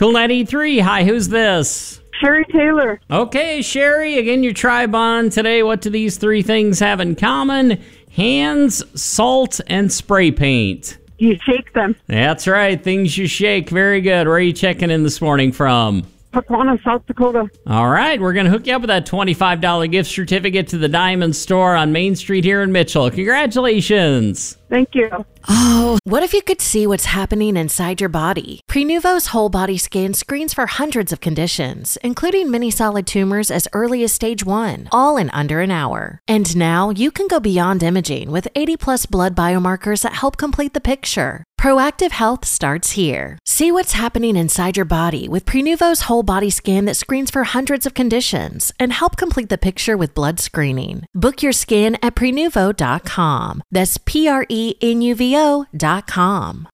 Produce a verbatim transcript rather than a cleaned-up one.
Cool ninety-three. Hi, who's this? Sherry Taylor. Okay, Sherry, again, your Tri-Bond today. What do these three things have in common? Hands, salt, and spray paint. You shake them. That's right. Things you shake. Very good. Where are you checking in this morning from? Pequannock, South Dakota. All right. We're going to hook you up with that twenty-five dollars gift certificate to the Diamond Store on Main Street here in Mitchell. Congratulations. Thank you. Oh, what if you could see what's happening inside your body? Prenuvo's whole body scan screens for hundreds of conditions, including many solid tumors as early as stage one, all in under an hour. And now you can go beyond imaging with eighty plus blood biomarkers that help complete the picture. Proactive health starts here. See what's happening inside your body with Prenuvo's whole body scan that screens for hundreds of conditions and help complete the picture with blood screening. Book your scan at prenuvo dot com. That's P R E N U V O dot com.